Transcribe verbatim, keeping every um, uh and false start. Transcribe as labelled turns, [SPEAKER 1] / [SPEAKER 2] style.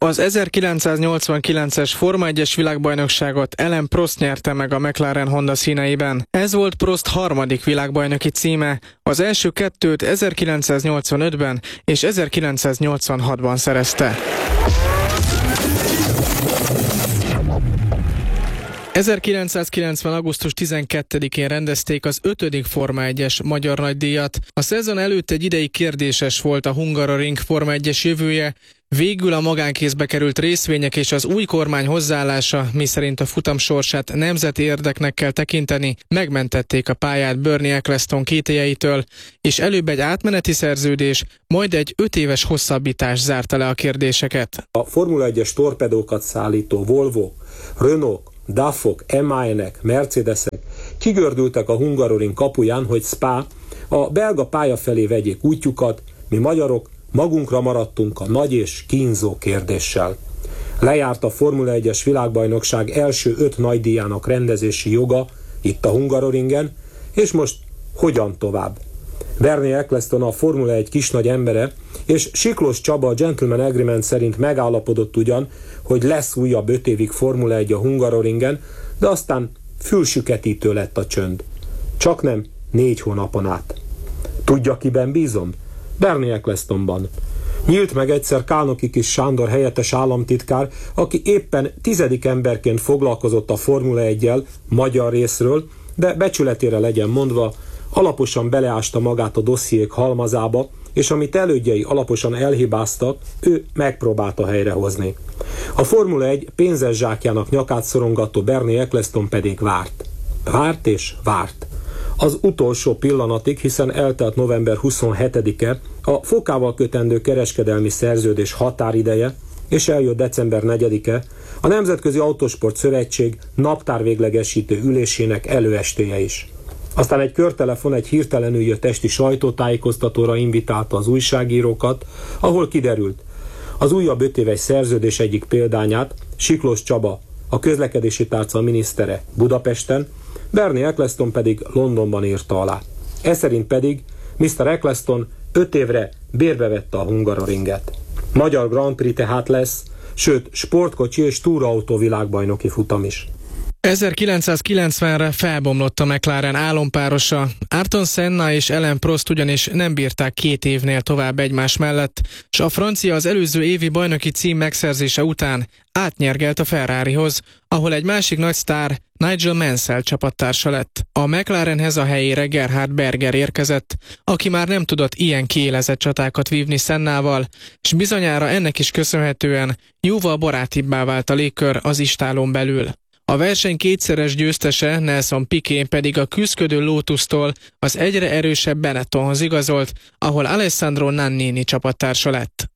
[SPEAKER 1] Az ezerkilencszáznyolcvankilences Forma egyes világbajnokságot Alain Prost nyerte meg a McLaren Honda színeiben. Ez volt Prost harmadik világbajnoki címe. Az első kettőt ezerkilencszáznyolcvanötben és ezerkilencszáznyolcvanhatban szerezte. ezerkilencszázkilencven. augusztus tizenkettedikén rendezték az ötödik Forma egyes magyar nagydíjat. A szezon előtt egy ideig kérdéses volt a Hungaroring Forma egyes jövője, végül a magánkézbe került részvények és az új kormány hozzáállása, miszerint a futam sorsát nemzeti érdeknek kell tekinteni, megmentették a pályát Bernie Ecclestone kételyeitől, és előbb egy átmeneti szerződés, majd egy öt éves hosszabbítás zárta le a kérdéseket.
[SPEAKER 2] A Formula egyes torpedókat szállító Volvo, Renault, D A F-ok, em á en-ek, Mercedesek kigördültek a Hungaroring kapuján, hogy Spa a belga pálya felé vegyék útjukat, mi magyarok magunkra maradtunk a nagy és kínzó kérdéssel. Lejárt a Formula egyes világbajnokság első öt nagydíjának rendezési joga itt a Hungaroringen, és most hogyan tovább? Bernie Ecclestone a Formula egy kisnagy embere, és Siklós Csaba a Gentleman Agreement szerint megállapodott ugyan, hogy lesz újabb öt évig Formula egy a Hungaroringen, de aztán fülsüketítő lett a csönd. Csak nem négy hónapon át. Tudja, kiben bízom? Bernie Ecclestone-ban. Nyílt meg egyszer Kálnoki Kis Sándor helyettes államtitkár, aki éppen tizedik emberként foglalkozott a Formula egyel magyar részről, de becsületére legyen mondva, alaposan beleásta magát a dossziék halmazába, és amit elődjei alaposan elhibáztak, ő megpróbálta helyrehozni. A Formula egy pénzes zsákjának nyakát szorongató Bernie Ecclestone pedig várt. Várt és várt. Az utolsó pillanatig, hiszen eltelt november huszonhetedike, a Fokával kötendő kereskedelmi szerződés határideje, és eljött december negyedike, a Nemzetközi Autósport Szövetség naptárvéglegesítő ülésének előestéje is. Aztán egy körtelefon egy hirtelenül jött esti sajtótájékoztatóra invitálta az újságírókat, ahol kiderült, az újabb öt éves szerződés egyik példányát Siklós Csaba, a közlekedési tárca minisztere Budapesten, Bernie Ecclestone pedig Londonban írta alá. Ez szerint pedig miszter Ecclestone öt évre bérbe vette a Hungaroringet. Magyar Grand Prix tehát lesz, sőt sportkocsi és túrautó világbajnoki futam is.
[SPEAKER 1] ezerkilencszázkilencvenre felbomlott a McLaren álompárosa. Ayrton Senna és Alain Prost ugyanis nem bírták két évnél tovább egymás mellett, és a francia az előző évi bajnoki cím megszerzése után átnyergelt a Ferrarihoz, ahol egy másik nagy sztár, Nigel Mansell csapattársa lett. A McLarenhez a helyére Gerhard Berger érkezett, aki már nem tudott ilyen kiélezett csatákat vívni Sennával, és bizonyára ennek is köszönhetően jóval barátibbá vált a légkör az istálón belül. A verseny kétszeres győztese, Nelson Piquet pedig a küszködő Lotus-tól az egyre erősebb Benettonhoz igazolt, ahol Alessandro Nannini csapattársa lett.